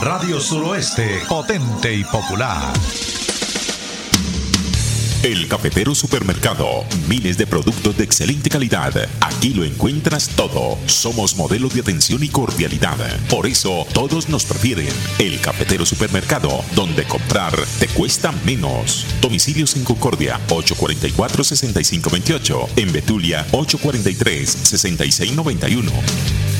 Radio Suroeste, potente y popular. El Cafetero Supermercado. Miles de productos de excelente calidad. Aquí lo encuentras todo. Somos modelos de atención y cordialidad. Por eso todos nos prefieren. El Cafetero Supermercado, donde comprar te cuesta menos. Domicilios en Concordia, 844-6528. En Betulia, 843-6691.